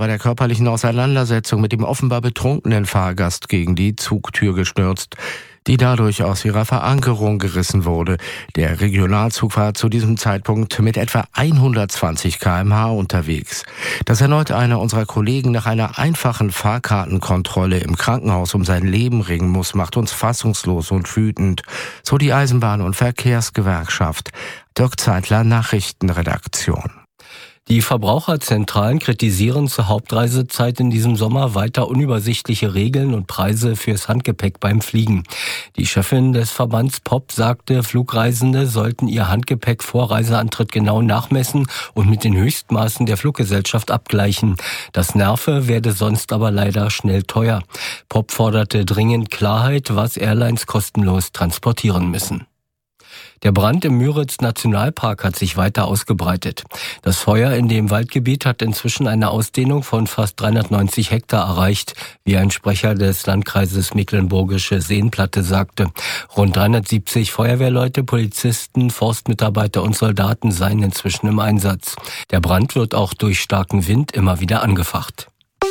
bei der körperlichen Auseinandersetzung mit dem offenbar betrunkenen Fahrgast gegen die Zugtür gestürzt, die dadurch aus ihrer Verankerung gerissen wurde. Der Regionalzug war zu diesem Zeitpunkt mit etwa 120 km/h unterwegs. Dass erneut einer unserer Kollegen nach einer einfachen Fahrkartenkontrolle im Krankenhaus um sein Leben ringen muss, macht uns fassungslos und wütend. So die Eisenbahn- und Verkehrsgewerkschaft. Dirk Zeitler, Nachrichtenredaktion. Die Verbraucherzentralen kritisieren zur Hauptreisezeit in diesem Sommer weiter unübersichtliche Regeln und Preise fürs Handgepäck beim Fliegen. Die Chefin des Verbands POP sagte, Flugreisende sollten ihr Handgepäck vor Reiseantritt genau nachmessen und mit den Höchstmaßen der Fluggesellschaft abgleichen. Das nerve, werde sonst aber leider schnell teuer. POP forderte dringend Klarheit, was Airlines kostenlos transportieren müssen. Der Brand im Müritz-Nationalpark hat sich weiter ausgebreitet. Das Feuer in dem Waldgebiet hat inzwischen eine Ausdehnung von fast 390 Hektar erreicht, wie ein Sprecher des Landkreises Mecklenburgische Seenplatte sagte. Rund 370 Feuerwehrleute, Polizisten, Forstmitarbeiter und Soldaten seien inzwischen im Einsatz. Der Brand wird auch durch starken Wind immer wieder angefacht.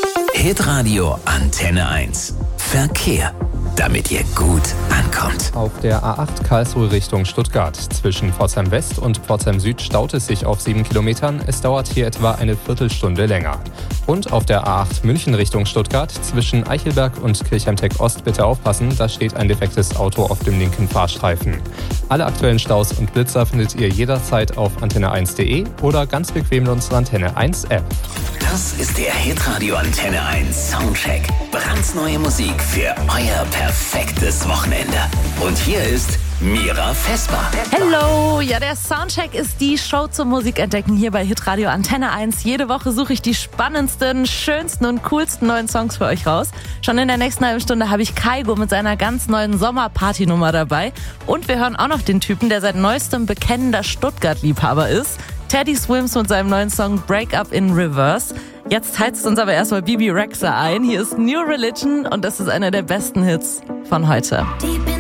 Hitradio Antenne 1. Verkehr, damit ihr gut ankommt. Auf der A8 Karlsruhe Richtung Stuttgart. Zwischen Pforzheim West und Pforzheim Süd staut es sich auf 7 Kilometern. Es dauert hier etwa eine Viertelstunde länger. Und auf der A8 München Richtung Stuttgart. Zwischen Eichelberg und Kirchheimteck Ost bitte aufpassen, da steht ein defektes Auto auf dem linken Fahrstreifen. Alle aktuellen Staus und Blitzer findet ihr jederzeit auf antenne1.de oder ganz bequem in unserer Antenne 1 App. Das ist der Hitradio Antenne 1 Soundcheck. Brandneue Musik für euer perfektes Wochenende. Und hier ist Mira Vesper. Hello! Ja, der Soundcheck ist die Show zum Musikentdecken hier bei Hitradio Antenne 1. Jede Woche suche ich die spannendsten, schönsten und coolsten neuen Songs für euch raus. Schon in der nächsten halben Stunde habe ich Kaigo mit seiner ganz neuen Sommerpartynummer dabei. Und wir hören auch noch den Typen, der seit neuestem bekennender Stuttgart-Liebhaber ist. Teddy Swims mit seinem neuen Song Break Up in Reverse. Jetzt heizt uns aber erstmal Bibi Rexha ein. Hier ist New Religion und das ist einer der besten Hits von heute.